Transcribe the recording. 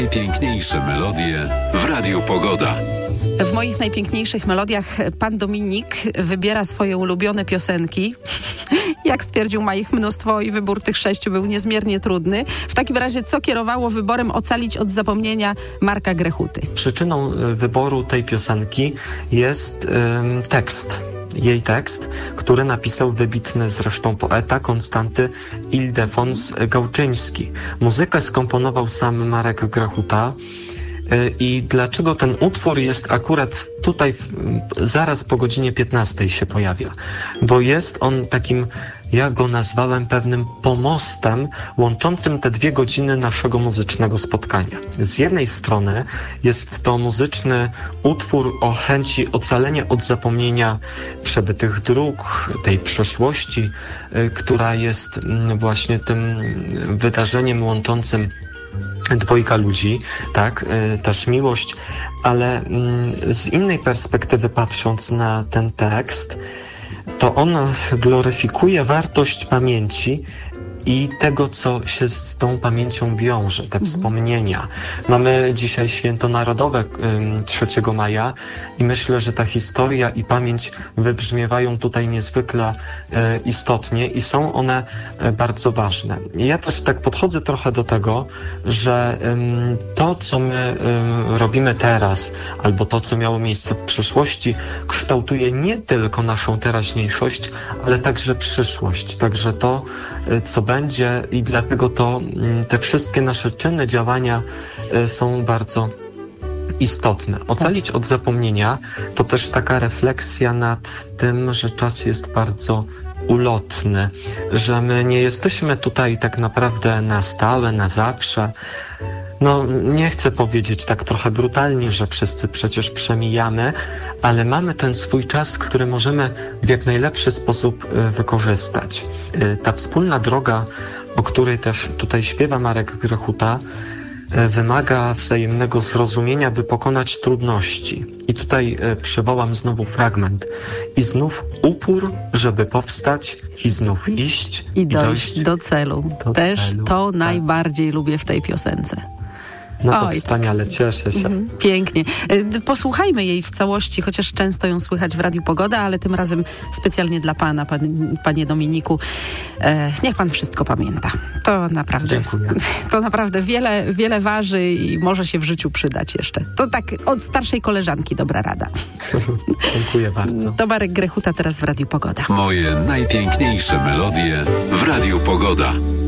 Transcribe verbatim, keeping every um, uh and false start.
Najpiękniejsze melodie w Radiu Pogoda. W moich najpiękniejszych melodiach pan Dominik wybiera swoje ulubione piosenki. Jak stwierdził, ma ich mnóstwo i wybór tych sześciu był niezmiernie trudny. W takim razie, co kierowało wyborem Ocalić od zapomnienia Marka Grechuty? Przyczyną wyboru tej piosenki jest ym, tekst. Jej tekst, który napisał wybitny zresztą poeta Konstanty Ildefons Gałczyński. Muzykę skomponował sam Marek Grechuta. I dlaczego ten utwór jest akurat tutaj zaraz po godzinie piętnastej się pojawia? Bo jest on takim, ja go nazwałem pewnym pomostem łączącym te dwie godziny naszego muzycznego spotkania. Z jednej strony jest to muzyczny utwór o chęci ocalenia od zapomnienia przebytych dróg, tej przeszłości, która jest właśnie tym wydarzeniem łączącym dwojga ludzi, tak, też miłość, ale z innej perspektywy patrząc na ten tekst, to on gloryfikuje wartość pamięci i tego, co się z tą pamięcią wiąże, te wspomnienia. Mamy dzisiaj święto narodowe trzeciego maja i myślę, że ta historia i pamięć wybrzmiewają tutaj niezwykle istotnie i są one bardzo ważne. I ja też tak podchodzę trochę do tego, że to, co my robimy teraz, albo to, co miało miejsce w przyszłości, kształtuje nie tylko naszą teraźniejszość, ale także przyszłość, także to, co będzie, i dlatego to te wszystkie nasze czyny, działania są bardzo istotne. Ocalić od zapomnienia to też taka refleksja nad tym, że czas jest bardzo ulotny, że my nie jesteśmy tutaj tak naprawdę na stałe, na zawsze. No, nie chcę powiedzieć tak trochę brutalnie, że wszyscy przecież przemijamy, ale mamy ten swój czas, który możemy w jak najlepszy sposób wykorzystać. Ta wspólna droga, o której też tutaj śpiewa Marek Grechuta, wymaga wzajemnego zrozumienia, by pokonać trudności. I tutaj przywołam znowu fragment. I znów upór, żeby powstać, i znów iść i dojść, i dojść do celu. Do też celu, to tak. Najbardziej lubię w tej piosence. No to Oj, wspaniale, tak. Cieszę się. Mhm. Pięknie. Posłuchajmy jej w całości, chociaż często ją słychać w Radiu Pogoda, ale tym razem specjalnie dla pana, pan, panie Dominiku. E, niech pan wszystko pamięta. To naprawdę, Dziękuję. To naprawdę wiele, wiele waży i może się w życiu przydać jeszcze. To tak od starszej koleżanki dobra rada. Dziękuję bardzo. To Marek Grechuta teraz w Radiu Pogoda. Moje najpiękniejsze melodie w Radiu Pogoda.